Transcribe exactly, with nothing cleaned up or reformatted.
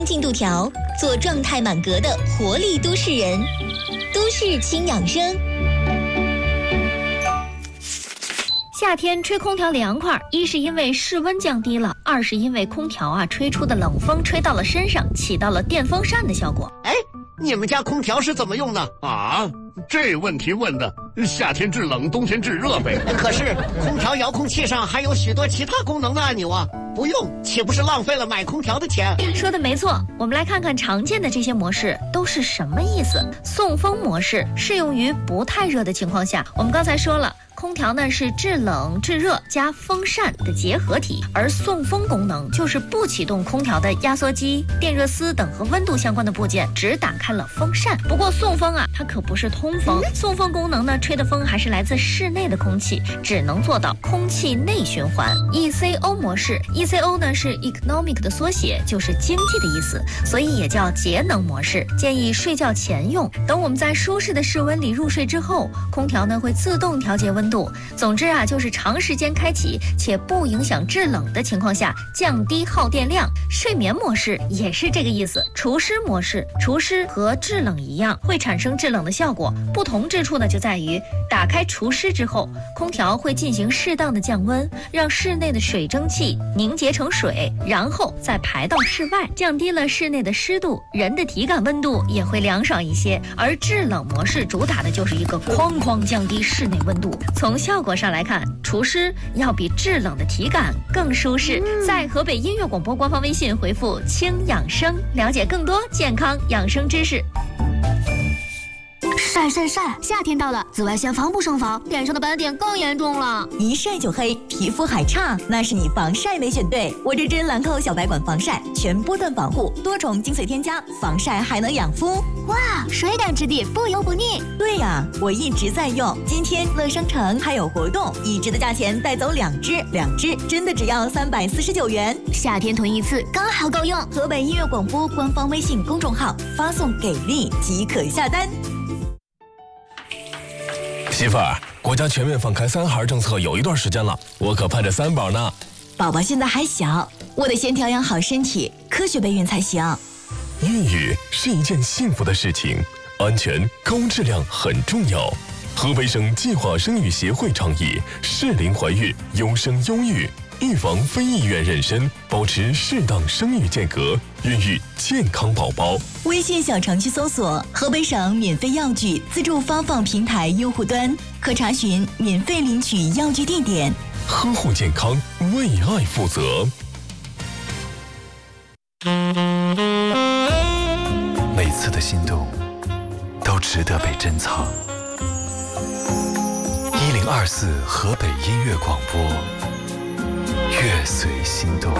进度条，做状态满格的活力都市人。都市轻养生。 夏天吹空调凉快，一是因为室温降低了，二是因为空调啊吹出的冷风吹到了身上，起到了电风扇的效果。 哎，你们家空调是怎么用的啊？这问题问的，夏天制冷，冬天制热呗。 可是空调遥控器上还有许多其他功能的按钮啊，不用岂不是浪费了买空调的钱？ 说的没错，我们来看看常见的这些模式都是什么意思。送风模式适用于不太热的情况下，我们刚才说了。空调呢是制冷制热加风扇的结合体，而送风功能就是不启动空调的压缩机、电热丝等和温度相关的部件，只打开了风扇。不过送风啊，它可不是通风，送风功能呢，吹的风还是来自室内的空气，只能做到空气内循环。E C O 模式 ，E C O 呢是 economic 的缩写，就是经济的意思，所以也叫节能模式，建议睡觉前用。等我们在舒适的室温里入睡之后，空调呢会自动调节温度。总之啊，就是长时间开启且不影响制冷的情况下，降低耗电量。睡眠模式也是这个意思。除湿模式，除湿和制冷一样，会产生制冷的效果。不同之处呢，就在于打开除湿之后，空调会进行适当的降温，让室内的水蒸气凝结成水，然后再排到室外，降低了室内的湿度，人的体感温度也会凉爽一些。而制冷模式主打的就是一个哐哐降低室内温度。从效果上来看，除湿要比制冷的体感更舒适。在河北音乐广播官方微信回复轻养生，了解更多健康养生知识。 晒晒晒！夏天到了，紫外线防不胜防，脸上的斑点更严重了。 一晒就黑，皮肤还差，那是你防晒没选对。我这支兰蔻小白管防晒，全波段防护，多重精髓添加，防晒还能养肤。 哇，水感质地，不油不腻。 对呀，我一直在用。今天乐商城还有活动，一支的价钱带走两支，两支真的只要三百四十九元。 夏天囤一次刚好够用。 河北音乐广播官方微信公众号发送给力即可下单。 媳妇儿，国家全面放开三孩政策有一段时间了，我可盼着三宝呢。 宝宝现在还小，我得先调养好身体，科学备孕才行。 孕育是一件幸福的事情，安全高质量很重要。河北省计划生育协会倡议适龄怀孕，优生优育，预防非意愿妊娠，保持适当生育间隔，孕育健康宝宝。 微信小程序搜索河北省免费药具自助发放平台用户端，可查询免费领取药具地点。 呵护健康，为爱负责。 每次的心动都值得被珍藏。一零二四河北音乐广播，乐随心动。